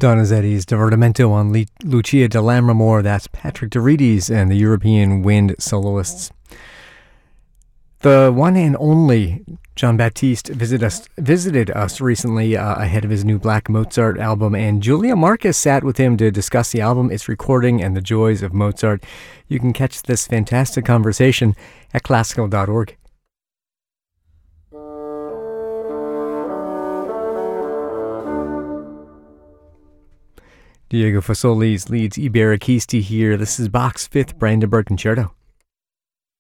Donizetti's Divertimento on Lucia di Lammermoor. That's Patrick Dorides and the European Wind Soloists. The one and only Jon Batiste visited us recently ahead of his new Black Mozart album, and Julia Marcus sat with him to discuss the album, its recording, and the joys of Mozart. You can catch this fantastic conversation at classical.org. Diego Fasoli leads Iberikisti here. This is Bach's Fifth Brandenburg Concerto.